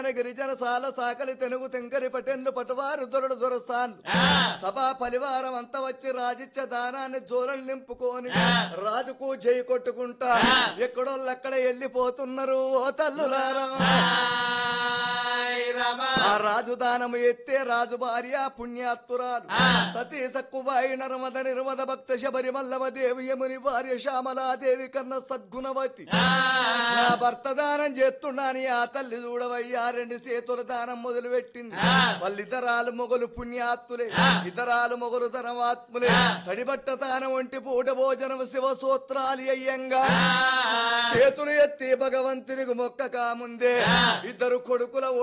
గిరిజన సాల సాకలి తెనుగు తెంకరి పటెన్ను పటవారు దొరడు దొరసాన్ సభా పరివారం అంతా వచ్చి రాజిచ్చ దానాన్ని జోలను నింపుకొని రాజుకు జై కొట్టుకుంటా ఎక్కడోళ్ళక్కడ వెళ్ళిపోతున్నారు ఓ తల్లులారా ఆ రాజు దానము ఎత్తే రాజు భార్య పుణ్యాత్తురాలు సతీ సక్కుబాయి నర్మద నిర్మద భక్త శబరి మల్లవ దేవి యముని భార్య శ్యామలాదేవి కన్న సద్గుణవతి నా భర్త దానం చేస్తున్నాని ఆ తల్లి చూడవయ్యా రెండు చేతుల దానం మొదలు పెట్టింది వాళ్ళిద్దరాలు మొగలు పుణ్యాత్తులే ఇతరాలు మొగలు ధనవాత్ములే తడిబట్ట దానం ఒంటి పూట భోజనం శివ సూత్రాలు అయ్యంగా చేతులు ఎత్తి భగవంతునికి మొక్క కాముందే ఇద్దరు కొడుకుల